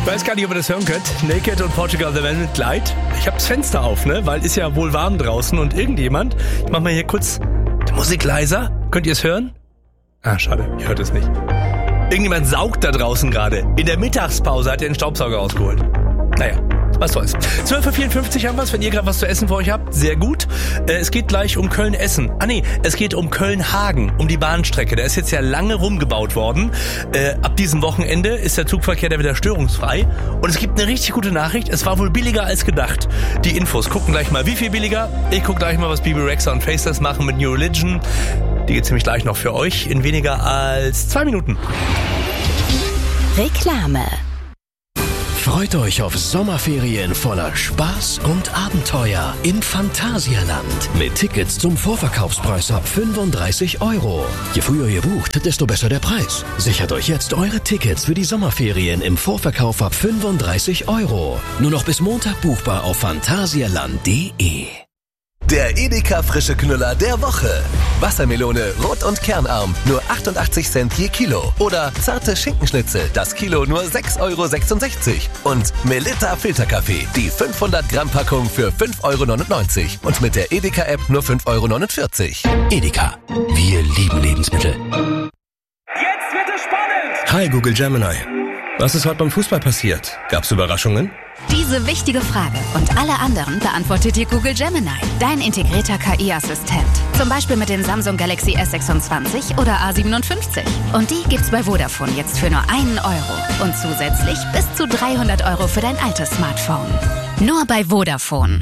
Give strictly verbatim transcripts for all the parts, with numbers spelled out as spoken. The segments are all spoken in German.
Ich weiß gar nicht, ob ihr das hören könnt. Naked und Portugal the Man mit Glide. Ich habe das Fenster auf, ne? Weil ist ja wohl warm draußen und irgendjemand, ich mach mal hier kurz die Musik leiser. Könnt ihr es hören? Ah, schade, ihr hört es nicht. Irgendjemand saugt da draußen gerade. In der Mittagspause hat er den Staubsauger rausgeholt. Naja, was soll's. zwölf Uhr vierundfünfzig haben wir's, wenn ihr gerade was zu essen für euch habt. Sehr gut. Äh, es geht gleich um Köln-Essen. Ah nee, es geht um Köln-Hagen, um die Bahnstrecke. Da ist jetzt ja lange rumgebaut worden. Äh, ab diesem Wochenende ist der Zugverkehr da wieder störungsfrei. Und es gibt eine richtig gute Nachricht. Es war wohl billiger als gedacht. Die Infos gucken gleich mal, wie viel billiger. Ich guck gleich mal, was Bebe Rexha und Faceless machen mit New Religion. Die gibt's nämlich gleich noch für euch in weniger als zwei Minuten. Reklame. Freut euch auf Sommerferien voller Spaß und Abenteuer in Phantasialand. Mit Tickets zum Vorverkaufspreis ab fünfunddreißig Euro. Je früher ihr bucht, desto besser der Preis. Sichert euch jetzt eure Tickets für die Sommerferien im Vorverkauf ab fünfunddreißig Euro. Nur noch bis Montag buchbar auf phantasialand punkt de. Der Edeka frische Knüller der Woche. Wassermelone, rot und kernarm, nur achtundachtzig Cent je Kilo. Oder zarte Schinkenschnitzel, das Kilo nur sechs Euro sechsundsechzig. Und Melitta Filterkaffee, die fünfhundert Gramm Packung für fünf Euro neunundneunzig. Und mit der Edeka-App nur fünf Euro neunundvierzig. Edeka, wir lieben Lebensmittel. Jetzt wird es spannend! Hi Google Gemini. Was ist heute beim Fußball passiert? Gab's Überraschungen? Diese wichtige Frage und alle anderen beantwortet dir Google Gemini, dein integrierter K I-Assistent. Zum Beispiel mit den Samsung Galaxy S sechsundzwanzig oder A siebenundfünfzig. Und die gibt's bei Vodafone jetzt für nur einen Euro. Und zusätzlich bis zu dreihundert Euro für dein altes Smartphone. Nur bei Vodafone.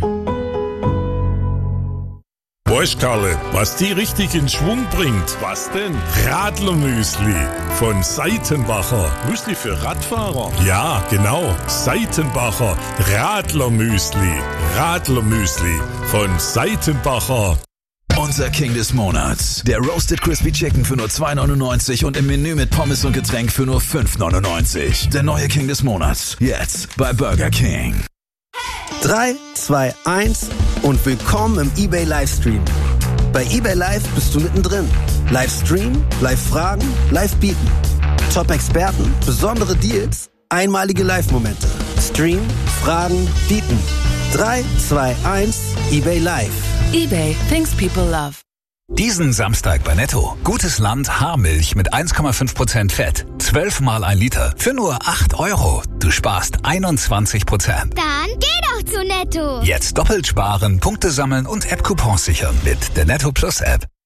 Weißt Karle, was die richtig in Schwung bringt? Was denn? Radlermüsli von Seitenbacher. Müsli für Radfahrer? Ja, genau. Seitenbacher Radlermüsli. Radlermüsli von Seitenbacher. Unser King des Monats. Der Roasted Crispy Chicken für nur zwei neunundneunzig und im Menü mit Pommes und Getränk für nur fünf neunundneunzig. Der neue King des Monats. Jetzt bei Burger King. drei, zwei, eins und willkommen im eBay Livestream. Bei eBay Live bist du mittendrin. Livestream, Live-Fragen, Live-Bieten. Top-Experten, besondere Deals, einmalige Live-Momente. Stream, Fragen, Bieten. drei, zwei, eins, eBay Live. eBay, things people love. Diesen Samstag bei Netto. Gutes Land Haarmilch mit eins Komma fünf Prozent Fett. zwölf mal ein Liter. Für nur acht Euro. Du sparst einundzwanzig Prozent. Dann geh doch zu Netto. Jetzt doppelt sparen, Punkte sammeln und App-Coupons sichern mit der Netto Plus App.